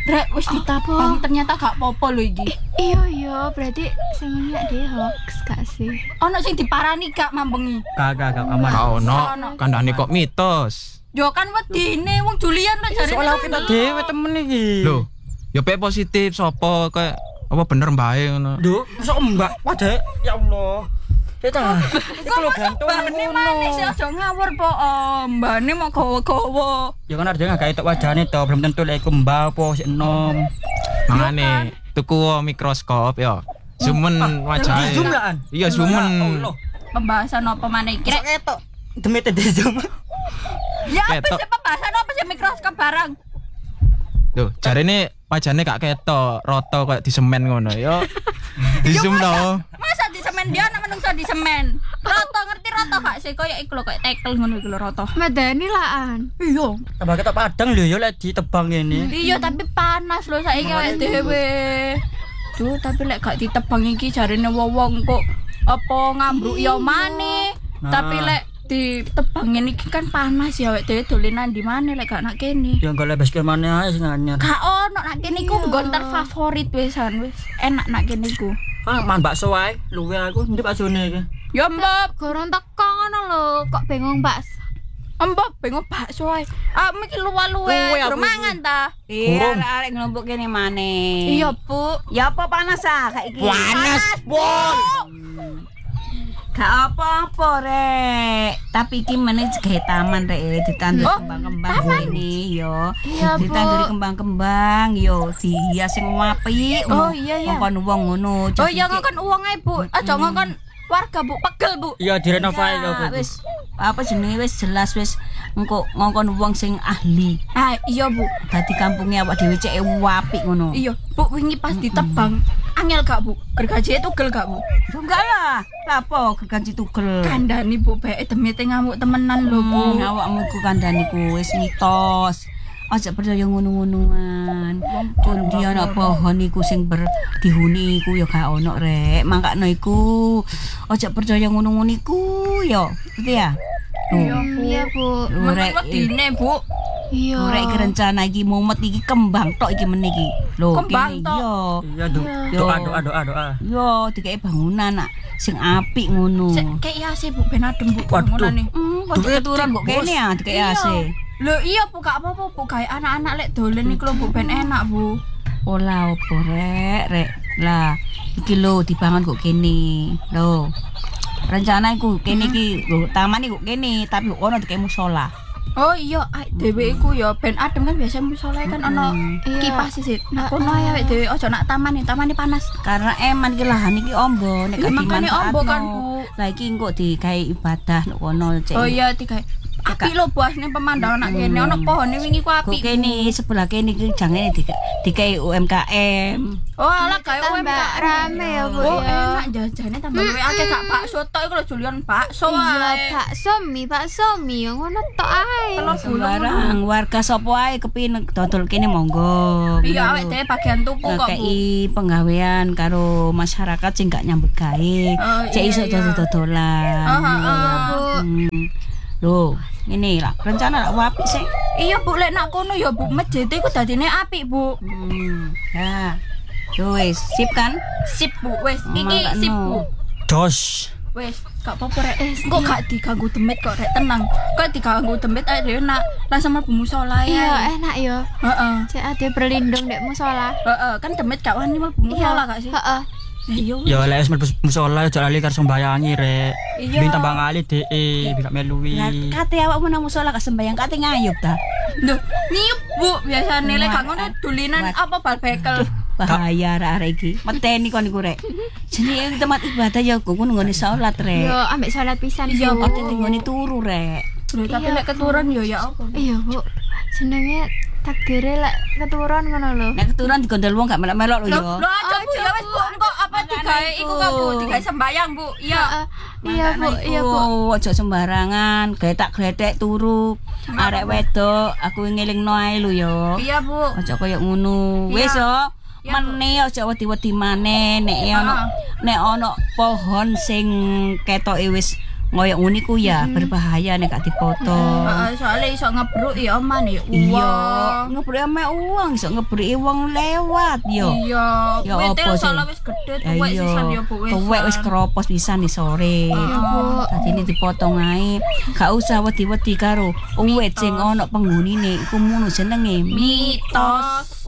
Rek wis ditapang ternyata gak apa-apa lho iki. Iya, berarti semuanya dia hoax gak sih? Ono sing diparani gak mambengi. Gak aman. Kau no, kandane kok mitos. Yo kan wedine wong Julian lho jarene. Soalnya kita dhewe temen iki. Lho, ya pe positif sapa kayak apa bener bae ngono. Duh, mosok mbak wajah ya Allah. Kita iku lho gantung Mbane manis ya aja ngawur po. Mbane mau gawa-gawa. ya kan artinya gak ketok wajahane to, belum tentu lek iku mbak apa sik enom. Mangane tuku mikroskop ya. Sumen wajahe. Zoom lah. Iya, sumen. Pembahasan apa maneh iki? Rek? Ketok. Demi tadi zoom. Ya apa Ketok. sih pembahasan apa sih mikroskop barang? Loh, jarene wajane gak ketok, roto kayak di semen ngono ya. Di zoom to. Masa di semen dia anak menungso di semen. Roto ngerti roto gak sih koyo iku lho koyo tekel ngono iku lho roto. Madani laan. Iya. Tambah ketok padang lho ya lek ditebang ini. Iya tapi panas lho saiki awake dhewe. Duh, tapi lek gak ditebang iki jarine wong kok apa ngambruk ya maneh. Tapi lek ditebang ini kan panas ya awake dhewe dolenan di maneh lek gak nak kene. Ya enggak lebih kemana aja sing anyar. Gak ono nak kene iku nggon terfavorit wisan wis enak nak kene iku. Ah, man bakso wae, luwe aku ndi baksone iki. Ya mbok, Gorong teko ngono lho, kok bingung Mbak. mbok bingung bakso ae. Ah iki luwe-luwe Luwe aku. durung mangan ta. Iya, arek ngelompok kene maneh. Iya, Bu. Ya apa panas ah kayak iki? Panas, Bu. Gak apa-apa rek. Tapi iki meneh gawe taman rek ditandur Oh, kembang-kembang ini yo. Iya, Bu. Ditanduri kembang-kembang yo dihias sing apik. Oh, iya, iya. Ngongkon wong ngono. Oh iya ngongkon uang ae, Bu. Aja ngongkon warga, Bu. Pegel, Bu. Iya direnovasi lho. Ya, wis apa jenenge wis jelas wis engko ngongkon wong sing ahli. Ah, iya, Bu. Dadi kampungnya awak dhewe cek apik ngono. Iya, Bu, wingi pas ditebang. Angel gak, Bu? Gergaji tugel gak, Bu? Enggak lah. Lapo gergaji tugel. Kandani, Bu, bae demi ngamuk temenan lho, Bu. Awakmu iku kandhane ku wis mitos. Aja percaya ngono-ngonoan. Pun dia ana pohon iku sing dihuni iku ya gak ono rek. Mangkane iku aja percaya ngono-ngono iku ya. Ngerti ya? Iya, Bu. Meneng Rek wedine, Bu. Iya. Rek iki rencana iki mumet iki kembang tok iki meneh iki. Lho, Kembang kene tok? iya. Iya, doa. Yo dikei bangunan nak sing apik ngono. Sik kayak AC, Bu, ben adem, Bu. Waduh. Bangunane. Kok keturunan kok kene ya dikei AC. Lho iya, Bu, gak apa-apa, Bu. Kayak anak-anak lek dolen iku lho, Bu, ben enak, Bu. Olah opo rek. Lah, iki lho dibangun kok kene. Lho. Rencana iku kene iki lho, taman iku kene, tapi ono dikei musala. Oh iya, dhewe iku ya ben adem kan biasa musala kan ono Iya. kipas sih. Nah, kono ae awake dhewe aja nak taman panas. Karena eman iki lahan iki ombo nek Iya, gak makane ombo kan, dimanfaatno. Bu. Lah iki engko digawe ibadah nek kono cek. Oh iya, tiga. Apik lho buasne pemandangan nak kene ono pohone wingi ku Kok apik. kene sebelah kene iki jangene digawe UMKM. Oh alah gawe Tambah UMKM. rame ya, Bu. Oh ya. enak jajane tambah luwe akeh gak bakso tok iku lho Julian bakso Iya, ae. bakso mie yang ngono tok ae. Telur gulung. Sembarang warga sapa ae kepin dodol kene monggo. Iya awake dhewe bagian tuku kok, Bu. Ngekei penggawean karo masyarakat sing gak nyambut gawe. Oh, Cek iya, iso iya. dodol-dodolan. Bu. Loh, ngene lah rencana lak apik sih. Iya Bu, lek nak kono ya Bu, masjid iku dadine apik Bu. Ya. Yo wis, sip kan? Sip Bu, wis. Iki Mangkano. sip Bu. Dos. Wis, gak apa-apa rek. Kok gak diganggu demit kok rek, tenang. Kok diganggu demit ae dhewe nak langsung mlebu musala ya. Iya, enak ya. Heeh. Cek ade berlindung dek musola. Heeh, kan demit gak wani mlebu musala gak sih? Heeh. Iya. Ya lek wis mlebu musala aja lali karo sembayangi rek. Iya. Bintang bang ali DE bisa melui. Lah kate awakmu nang musala gak sembayang kate ngayup ta. Loh, niup Bu, biasane lek gak ngono dulinan Wat. apa bal bekel. Bahaya arek iki. Meteni kon iku rek. Jenenge tempat ibadah ya kok ngono nggone salat rek. Yo ambek salat pisan. Iya, Bu. Ate nggone turu rek. Loh, tapi Iya, lek keturun ya apa? Bu? Iya, Bu. Jenenge takdire lek keturun ngono lho. Nek keturunan digondol wong gak melok-melok lho Loh, yo. loh aja Bu, ya wis Bu, engko apa digawe iku kok Bu, digawe sembayang Bu. Iya. Iya, Bu. Iya, Bu. Ojo sembarangan, gletak-gletek turu. Arek wedok, aku ngelingno ae lho yo. Iya Bu. Ojo koyo ngono. Iya. Wis yo. Iya, Bu. Meneh aja wedi-wedi maneh nek ono pohon sing ketoke wis ngoyo ngene ku ya berbahaya nek gak dipoto. Soalnya iso ngebruki oman ya Iya, uang. ngebruki ame uang, iso ngebruki wong lewat yo. Iya, Ya wete apa sih? salah wis gede tuwek sisan ya Bu wis. Tuwek wis keropos pisan nih sore. Bu. Dadi ini dipotong ae. Gak usah wedi-wedi karo uwit sing ana penggunine iku ngono jenenge mitos.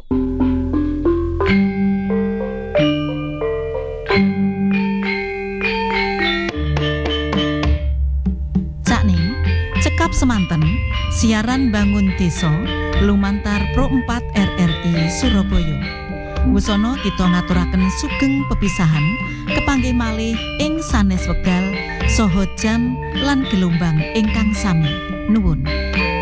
Cakne, cekap semanten siaran bangun desa lumantar Pro 4 RRI Surabaya. Wusana kita ngaturaken sugeng pepisahan kepanggih malih ing sanes wekdal saha jam lan gelombang ingkang sami. Nuwun.